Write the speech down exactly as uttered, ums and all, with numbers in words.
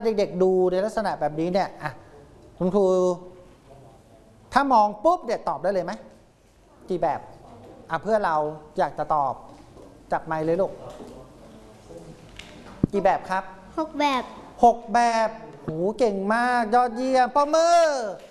เด็กๆดูในลักษณะแบบนี้เนี่ยอ่ะคุณครูถ้ามองปุ๊บเด็กตอบได้เลยไหมกี่แบบอ่ะเพื่อเราอยากจะตอบจับไมค์เลยลูกกี่แบบครับหกแบบหกแบบโหเก่งมากยอดเยี่ยมปรบมือ